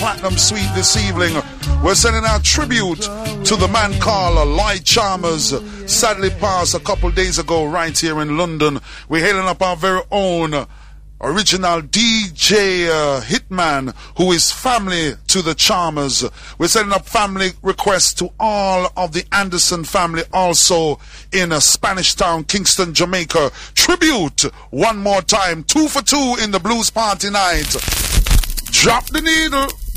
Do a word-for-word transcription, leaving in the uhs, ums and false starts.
Platinum Suite this evening. We're sending our tribute to the man called Lloyd Chalmers, sadly passed a couple days ago right here in London. We're hailing up our very own original D J uh, Hitman, who is family to the Chalmers. We're sending up family requests to all of the Anderson family, also in uh, Spanish Town, Kingston, Jamaica. Tribute one more time, two for two in the blues party night. Drop the needle.